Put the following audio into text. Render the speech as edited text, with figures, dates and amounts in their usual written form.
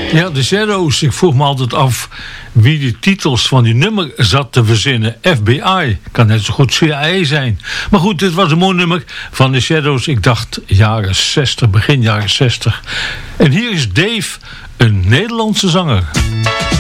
Ja, de Shadows. Ik vroeg me altijd af wie de titels van die nummer zat te verzinnen. FBI. Kan net zo goed CIA zijn. Maar goed, dit was een mooi nummer van de Shadows. Ik dacht jaren 60, begin jaren 60. En hier is Dave, een Nederlandse zanger.